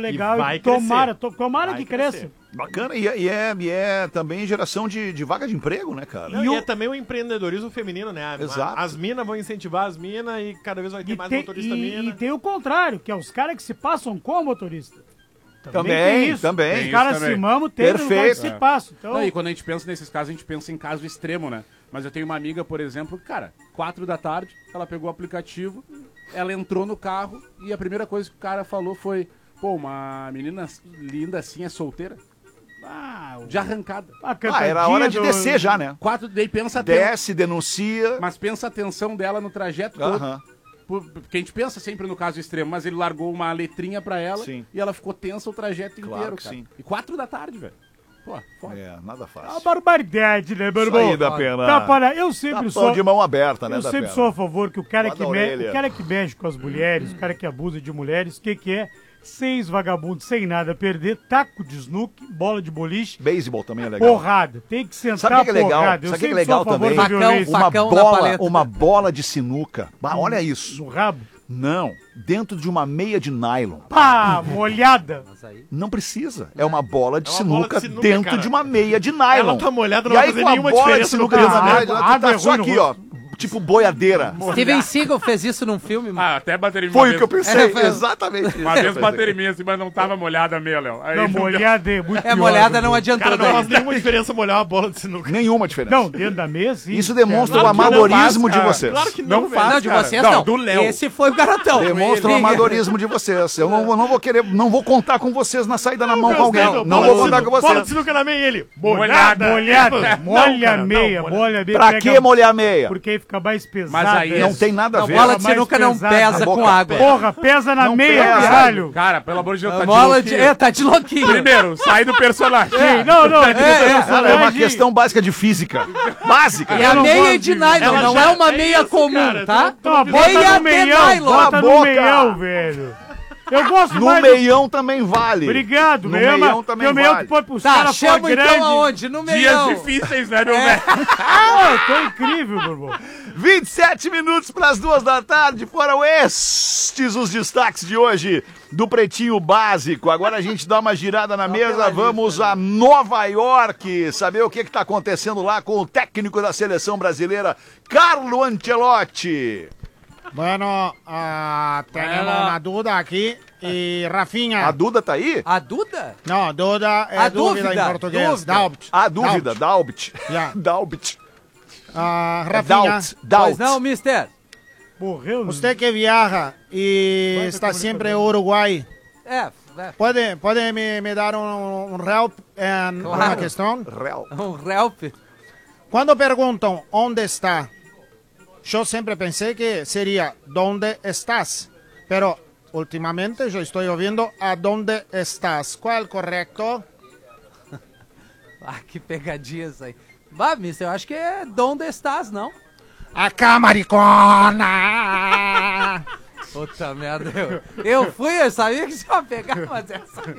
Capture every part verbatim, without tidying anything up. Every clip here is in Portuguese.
legal. E vai e tomara, crescer. to, tomara Vai que cresça. crescer. Bacana, e é, e é, e é também geração de, de vaga de emprego, né, cara? Não, E e, o- é também o empreendedorismo feminino, né? Exato. As minas vão incentivar as minas e cada vez vai ter E mais tem, motorista e, mina. e tem o contrário, que é os caras que se passam com motorista. Também, tem isso. também. Os Tem caras isso também. se mamam, tem os Perfeito. caras que se passam. Então, Não, e quando a gente pensa nesses casos, a gente pensa em caso extremo, né? Mas eu tenho uma amiga, por exemplo, que, cara, quatro da tarde, ela pegou o aplicativo, ela entrou no carro e a primeira coisa que o cara falou foi: pô, uma menina linda assim é solteira? ah, o- De arrancada. a Ah, cantadinha era hora de do- descer já, né? Quatro, daí pensa a ten- Desce, denuncia. Mas pensa a atenção dela no trajeto todo. Aham. Por- Porque a gente pensa sempre no caso extremo, mas ele largou uma letrinha pra ela Sim. e ela ficou tensa o trajeto Claro inteiro, que cara. sim. E quatro da tarde, velho. Pô, foda. É, nada A fácil. barbaridade, né, meu Isso aí irmão? dá pena. Tá, para, eu sempre Tapão sou... de mão aberta, né? Eu dá sempre pena. sou a favor que o cara Lá que, da me... orelha. o cara que mexe com as mulheres, o cara que abusa de mulheres, o que que é? Seis vagabundos sem nada a perder, taco de snook, bola de boliche, Beisebol também é legal. porrada. Tem que sentar Sabe o que é legal? porrada. Eu Sabe o que é sempre legal sou a favor também? da Facão, violência. facão. Uma Facão na bola, paleta. uma bola de sinuca. Bah, olha isso. No rabo. Não, dentro de uma meia de nylon. Pá, molhada. Mas aí... Não precisa. É uma bola de, É uma sinuca, bola de sinuca, dentro cara. de uma meia de nylon. Ela tá molhada, não e vai aí, fazer com a nenhuma bola de diferença no sinuca dentro da carro. meia, de nylon, Água- tu tá água é só ruim no aqui, ó. Tipo boiadeira. Steven Seagal fez isso num filme. Ah, até bateria Foi uma o que eu vez- pensei. É, foi- Exatamente isso. Uma vez bateria minha assim, mas não tava molhada a meia, Léo. Aí Não, não deu- molhada é muito É, pior, molhada não meu. adiantou. Cara, não daí. faz nenhuma diferença molhar uma bola de sinuca. Nenhuma diferença. Não, dentro da mesa, sim. Isso demonstra Claro o que não amadorismo faz, de cara. vocês. Claro que não, Não velho. faz. Não, de cara. vocês Não, não. do Léo. Esse foi o garotão. Demonstra o Ele- amadorismo de vocês. Eu não, vou- não vou querer, não vou contar com vocês na saída na mão com Gostei, alguém. meu. Não Bola vou de contar sinuca, com Bola de vocês. sinuca na meia ele. Molhada, molhada. Não, Molha cara, a não, meia, molha- molha a meia. Pra pega- que molhar a meia? Porque aí fica mais pesado. Mas aí velho. Não tem nada a Não, ver. bola de mais sinuca não pesada. pesa A com boca água. Porra, pesa na Não meia, pesa. caralho. Cara, pelo amor de Deus, tá de Bola de... louquinho. É, tá de louquinho. Primeiro, sai do personagem. Ei, não, não. é. Cara, é uma questão básica de física. Básica. E a Eu não meia gosto é de de- nylon, Ela não já- é uma é meia isso, comum, cara, tá? Então, bota meia no de meião, nylon. bota Cala a no boca. meião, velho. Eu gosto No mais do- meião também vale. Obrigado, No meião, meião mas também tem o meião vale. que põe pros Tá, caras for chama grande. então aonde? No meião. Dias difíceis, né, meu É. velho? Ah, eu tô incrível, meu irmão. vinte e sete minutos para as duas da tarde. Foram estes os destaques de hoje do Pretinho Básico. Agora a gente dá uma girada na mesa. Vamos a Nova York saber o que está acontecendo lá com o técnico da seleção brasileira, Carlo Ancelotti. Bueno, ah, tenemos una duda aquí. Y Rafinha. A Duda tá aí? A Duda? No, duda es A dúvida, dúvida, en portugués. dúvida. Doubt. A dúvida, Doubt. Dalbit. Yeah. Dalbit. Ah, É Rafinha, Doubt. Doubt. Pois não, mister. Morreu, né? usted que viaja y Vai, está vai, siempre vai. en Uruguay, É, é. ¿puede, puede me, me dar un, un help en Claro. una cuestión? Real. Um help. Cuando preguntan dónde está, yo siempre pensé que sería ¿dónde estás? Pero últimamente yo estoy oyendo ¿a dónde estás? ¿Cuál correcto? Ah, que pegadinha isso aí. Bah, mister, eu acho que é Donde Estás, não? ¡Acá, maricona! Puta merda, eu, eu fui, eu sabia que você ia pegar, mas essa aí.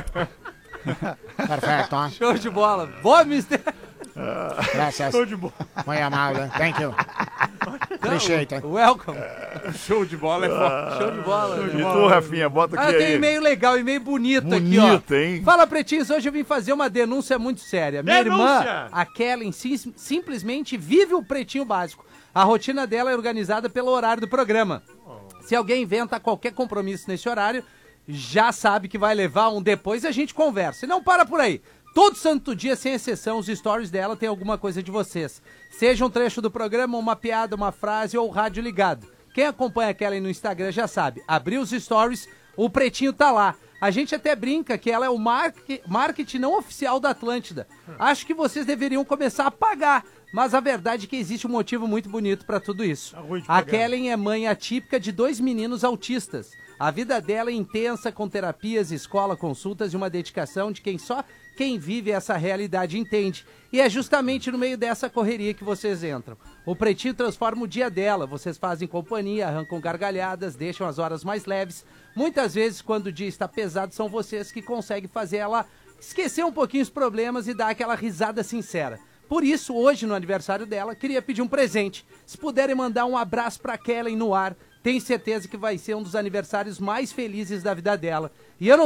Perfecto, ¿eh? Show de bola. Boa, mister. Gracias. Tô de boa. Muy amable. Thank you. Appreciate it. Welcome. Show de bola é foda. Show de bola. E né? tu, Rafinha, bota Ah, aqui tem aí. e-mail legal, e-mail bonito, Bonito, aqui, ó. hein? Fala, pretinhos, hoje eu vim fazer uma denúncia muito séria. Minha Denúncia! irmã, a Kellen, sim- simplesmente vive o Pretinho Básico. A rotina dela é organizada pelo horário do programa. Se alguém inventa qualquer compromisso nesse horário, já sabe que vai levar um depois e a gente conversa. E não para por aí. Todo santo dia, sem exceção, os stories dela tem alguma coisa de vocês. Seja um trecho do programa, uma piada, uma frase ou rádio ligado. Quem acompanha a Kellen no Instagram já sabe. Abriu os stories, o Pretinho tá lá. A gente até brinca que ela é o marque- marketing não oficial da Atlântida. Acho que vocês deveriam começar a pagar. Mas a verdade é que existe um motivo muito bonito pra tudo isso. Arroz de A pagar. Kellen é mãe atípica de dois meninos autistas. A vida dela é intensa, com terapias, escola, consultas e uma dedicação de quem só quem vive essa realidade entende. E é justamente no meio dessa correria que vocês entram. O Pretinho transforma o dia dela. Vocês fazem companhia, arrancam gargalhadas, deixam as horas mais leves. Muitas vezes, quando o dia está pesado, são vocês que conseguem fazer ela esquecer um pouquinho os problemas e dar aquela risada sincera. Por isso, hoje, no aniversário dela, queria pedir um presente. Se puderem mandar um abraço pra Kellen no ar, tenho certeza que vai ser um dos aniversários mais felizes da vida dela. E eu não